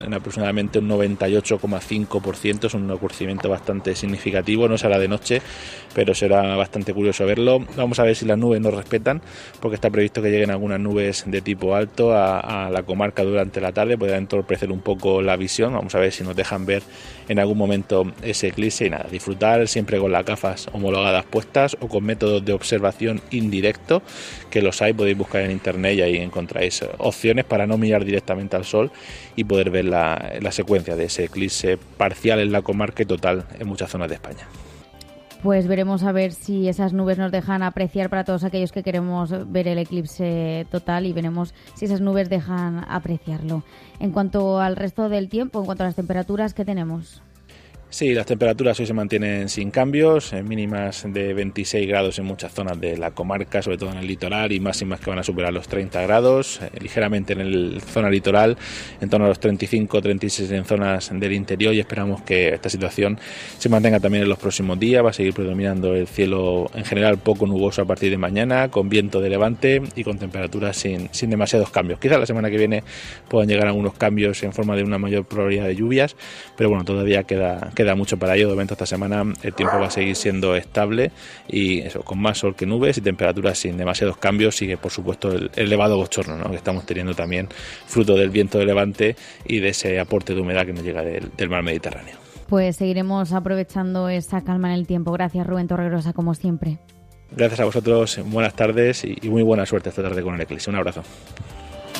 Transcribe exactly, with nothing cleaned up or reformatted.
en aproximadamente un noventa y ocho coma cinco por ciento, es un oscurecimiento bastante significativo, no será de noche, pero será bastante curioso verlo. Vamos a ver si las nubes nos respetan, porque está previsto que lleguen algunas nubes de tipo alto a, a la comarca durante la tarde, podrán entorpecer un poco la visión. Vamos a ver si nos dejan ver en algún momento ese eclipse y nada, disfrutar siempre con las gafas homologadas puestas o con métodos de observación indirecto, que los hay, podéis buscar en internet y ahí encontráis opciones para no mirar directamente al sol y poder ver la, la secuencia de ese eclipse parcial en la comarca y total en muchas zonas de España. Pues veremos a ver si esas nubes nos dejan apreciar para todos aquellos que queremos ver el eclipse total, y veremos si esas nubes dejan apreciarlo. En cuanto al resto del tiempo, en cuanto a las temperaturas, ¿qué tenemos? Sí, las temperaturas hoy se mantienen sin cambios, en mínimas de veintiséis grados en muchas zonas de la comarca, sobre todo en el litoral, y máximas que van a superar los treinta grados, eh, ligeramente en la zona litoral, en torno a los treinta y cinco treinta y seis en zonas del interior, y esperamos que esta situación se mantenga también en los próximos días. Va a seguir predominando el cielo en general poco nuboso a partir de mañana, con viento de levante y con temperaturas sin, sin demasiados cambios. Quizás la semana que viene puedan llegar algunos cambios en forma de una mayor probabilidad de lluvias, pero bueno, todavía queda... Queda mucho para ello. De momento esta semana el tiempo va a seguir siendo estable y eso, con más sol que nubes y temperaturas sin demasiados cambios. Sigue por supuesto el, el elevado bochorno, ¿no?, que estamos teniendo también fruto del viento de levante y de ese aporte de humedad que nos llega del, del mar Mediterráneo. Pues seguiremos aprovechando esa calma en el tiempo. Gracias, Rubén Torregrosa, como siempre. Gracias a vosotros, buenas tardes y, y muy buena suerte esta tarde con el eclipse. Un abrazo.